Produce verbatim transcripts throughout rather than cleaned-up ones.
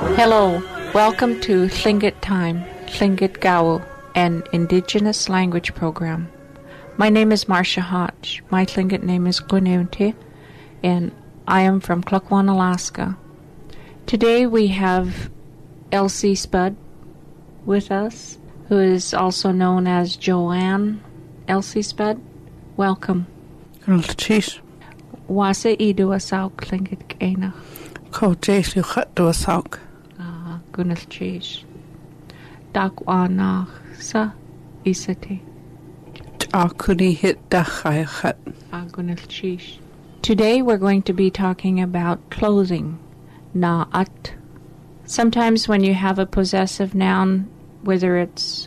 Hello, welcome to Tlingit Time, Tlingit Gawo, an Indigenous language program. My name is Marcia Hodge. My Tlingit name is Gwinnewte, and I am from Klukwan, Alaska. Today we have Elsie Spud with us, who is also known as Joanne. Elsie Spud, welcome. Cheese. Wasa idu asauk Tlingit Kaina. Ko Jace Cut to a sock. Ah, Gunnel cheese. Dakwanach sa isati. Akuni hit dachai hut. Ah, Gunnel cheese. Today we're going to be talking about clothing. Na'at. Sometimes when you have a possessive noun, whether it's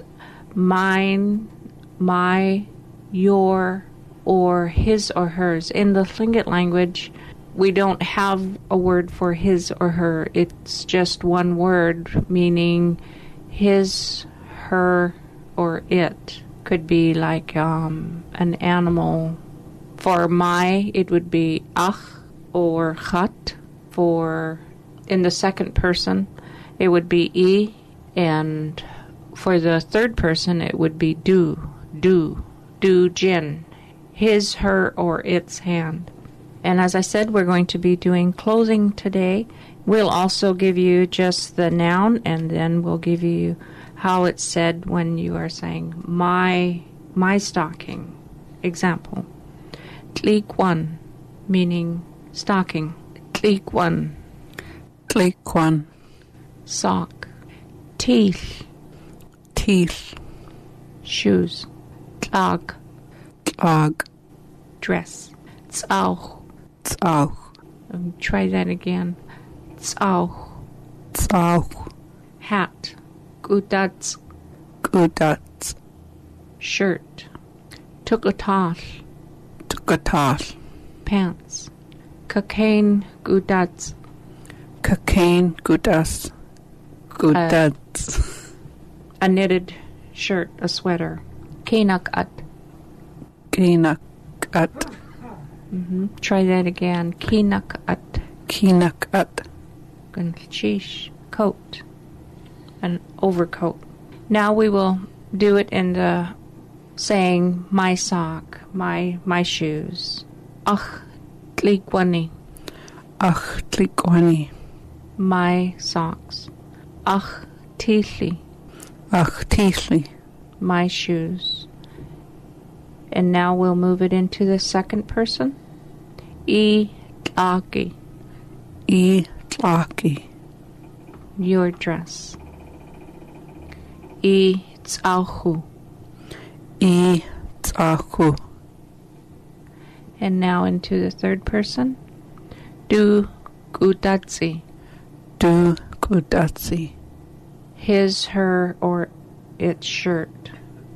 mine, my, your, or his or hers, in the Tlingit language, we don't have a word for his or her. It's just one word, meaning his, her, or it. Could be like um, an animal. For my, it would be ach or chat. For in the second person, it would be I, and for the third person, it would be du, du, du jin, his, her, or its hand. And as I said, we're going to be doing clothing today. We'll also give you just the noun, and then we'll give you how it's said when you are saying my my stocking. Example, tlik one, meaning stocking. Tlik one. Tlik one. Sock. Teeth. Teeth. Shoes. Tlag. Tlag. Dress. Tsauch. Tsauch. Um, try that again. Tsauch. Tsauch. Hat. Gudatz. Gudatz. Shirt. Tukatash. Tukatash. Pants. Cocaine. Gudatz. Cocaine. Gudas. Gudatz. Uh, a knitted shirt. A sweater. Kinakat. Kinakat. Mm-hmm. Try that again. Kinakat. Kinakat. Gunchish. Coat. An overcoat. Now we will do it in the saying my sock, my my shoes. Ach tlikwani. Ach tlikwani. My socks. Ach tili. Ach tili. My shoes. And now we'll move it into the second person. I tlaki. I tlaki. Your dress. I tsauchu. I tsauchu. And now into the third person. Du gudatsi. Du gudatsi. His, her, or its shirt.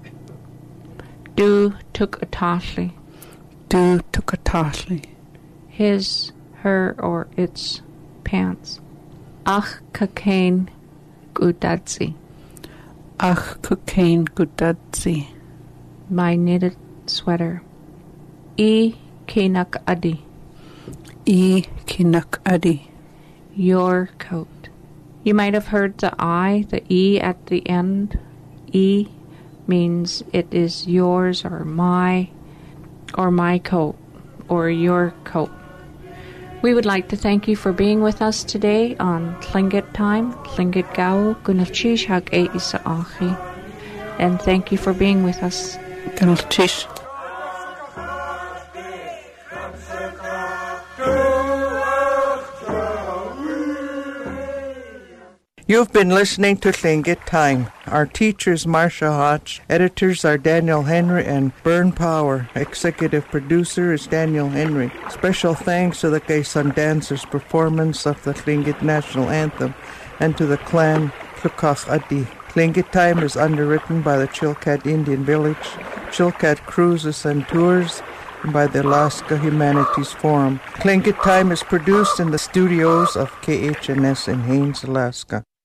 Du tukatashli. Du tukatashli. His, her, or its pants. Ach kakain gudatsi. Ach kakain gudatsi. My knitted sweater. I kinak adi. I kinak adi. Your coat. You might have heard the I, the E at the end. E means it is yours or my, or my coat, or your coat. We would like to thank you for being with us today on Tlingit Time, Tlingit Gawo, Gunalchish Hag E Isa Achi. And thank you for being with us. Gunalchish. You've been listening to Tlingit Time. Our teachers, Marcia Hodge. Editors are Daniel Henry and Bern Power. Executive producer is Daniel Henry. Special thanks to the Quezon Dancers' performance of the Tlingit National Anthem and to the clan Klukach Adi. Tlingit Time is underwritten by the Chilkat Indian Village, Chilkat Cruises and Tours, and by the Alaska Humanities Forum. Tlingit Time is produced in the studios of K H N S in Haines, Alaska.